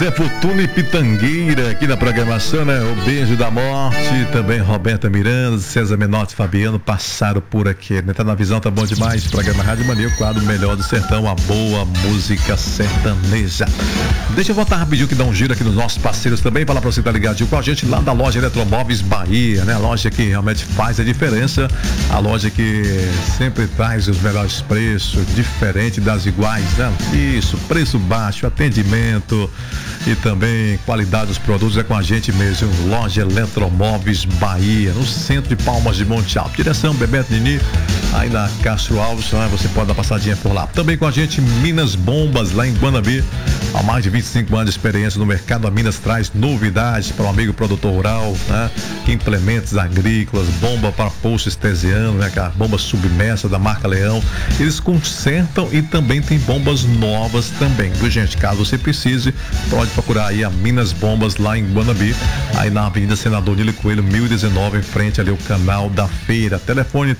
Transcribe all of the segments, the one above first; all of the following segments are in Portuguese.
Zé Fortuna e Pitangueira aqui na programação, né? O Beijo da Morte, também Roberta Miranda, César Menotti, Fabiano passaram por aqui, né? Tá na visão, tá bom demais. Programa Rádio Mania, o quadro Melhor do Sertão, a boa música sertaneja. Deixa eu voltar rapidinho que dá um giro aqui nos nossos parceiros também, falar pra você estar ligadinho com a gente lá da loja Eletromóveis Bahia, né? A loja que realmente faz a diferença, a loja que sempre traz os melhores preços, diferente das iguais, né? Isso, preço baixo, atendimento e também qualidade dos produtos é com a gente mesmo. Loja Eletromóveis Bahia, no centro de Palmas de Monte Alto, direção Bebeto Nini, aí na Castro Alves, né? Você pode dar passadinha por lá. Também com a gente Minas Bombas, lá em Guanambi, há mais de 25 anos de experiência no mercado. A Minas traz novidades para o amigo produtor rural, né? Implementos agrícolas, bomba para poço estesiano, né? A bomba submersa da marca Leão, eles consertam e também tem bombas novas também, viu, gente? Caso você precise, pode procurar aí a Minas Bombas lá em Guanambi, aí na Avenida Senador Nilo Coelho 1019, em frente ali ao canal da feira. Telefone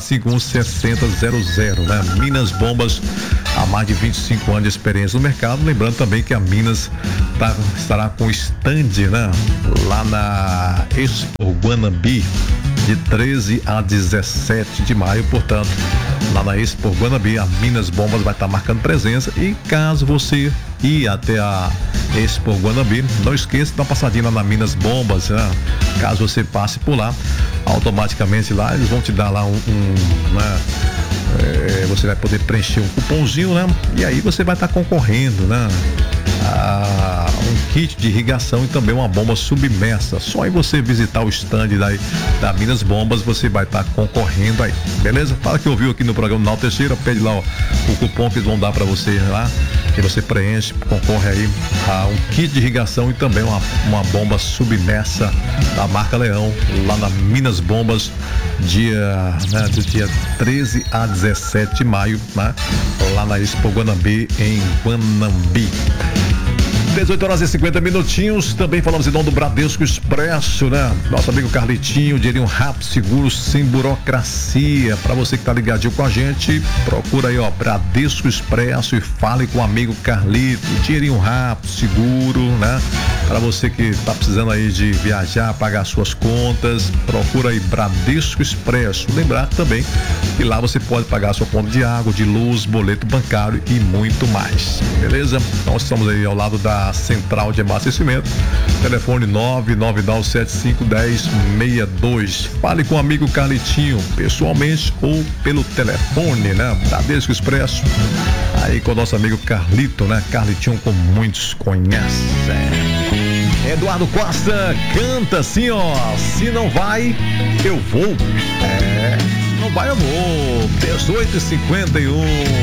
3451-6000, né? Minas Bombas, há mais de 25 anos de experiência no mercado. Lembrando também que a Minas estará com stand, né? Lá na Expo Guanambi, de 13 a 17 de maio, portanto, lá na Expo Guanambi, a Minas Bombas vai estar marcando presença. E caso você ir até a Expo Guanambi, não esqueça de dar uma passadinha lá na Minas Bombas, né? Caso você passe por lá, automaticamente lá eles vão te dar lá né? Você vai poder preencher um cupomzinho, né? E aí você vai estar concorrendo, né? A um kit de irrigação e também uma bomba submersa. Só em você visitar o stand da Minas Bombas, você vai estar concorrendo aí, beleza? Fala que ouviu aqui no programa Nau Teixeira, pede lá o cupom que eles vão dar para você lá, que você preenche, concorre aí a um kit de irrigação e também uma bomba submersa da marca Leão, lá na Minas Bombas, do dia 13 a 17 de maio, né? Lá na Expo Guanambi, em Guanambi. 18 horas e 50 minutinhos. Também falamos em nome do Bradesco Expresso, né? Nosso amigo Carlitinho, dinheirinho rápido, seguro, sem burocracia. Para você que tá ligadinho com a gente, procura aí, ó, Bradesco Expresso e fale com o amigo Carlito. Dinheirinho rápido, seguro, né? Para você que tá precisando aí de viajar, pagar suas contas, procura aí Bradesco Expresso. Lembrar também que lá você pode pagar sua conta de água, de luz, boleto bancário e muito mais. Beleza? Então estamos aí ao lado da Central de Abastecimento, telefone 999751062. Fale com o amigo Carlitinho, pessoalmente ou pelo telefone, né? Bradesco Expresso, aí com o nosso amigo Carlito, né? Carlitinho, como muitos conhecem. Eduardo Costa canta assim, ó: se não vai, eu vou. Não vai, eu vou. 18h51.